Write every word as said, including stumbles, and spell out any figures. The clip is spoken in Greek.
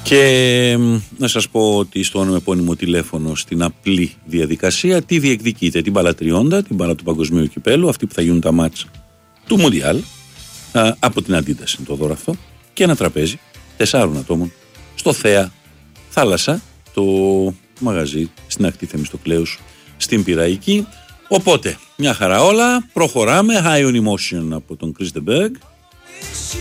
Και να σας πω ότι στον επώνυμο τηλέφωνο στην απλή διαδικασία τι διεκδικείτε, την μπάλα τριώντα, την μπάλα του Παγκοσμίου Κυπέλου, αυτή που θα γίνουν τα μάτς του Μουντιάλ, από την Αντίτας είναι το δώρο αυτό, και ένα τραπέζι τεσσάρων ατόμων στο Θέα Θάλασσα, το μαγαζί στην ακτή Θεμιστοκλέους στην Πειραϊκή. Οπότε μια χαρά όλα, προχωράμε. High on Emotion από τον Chris de Berg.